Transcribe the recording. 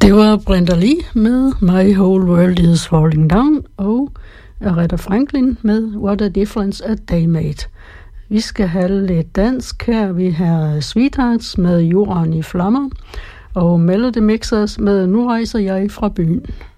Det var Brenda Lee med My Whole World Is Falling Down og Aretha Franklin med What a Difference a Day Made. Vi skal have lidt dansk her. Vi har Sweethearts med Jorden i flammer og Melody Mixers med Nu rejser jeg fra byen.